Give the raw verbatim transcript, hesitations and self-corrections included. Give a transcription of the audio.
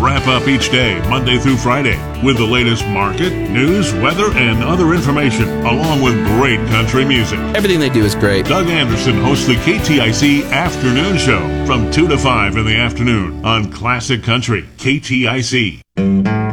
wrap up each day, Monday through Friday, with the latest market, news, weather, and other information, along with great country music. Everything they do is great. Doug Anderson hosts the K T I C Afternoon Show from two to five in the afternoon on Classic Country, K T I C.